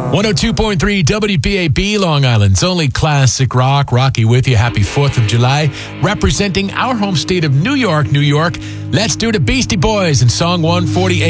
102.3 WBAB, Long Island's only classic rock. Rocky with you. Happy 4th of July. Representing our home state of New York, New York. Let's do the Beastie Boys in song 148.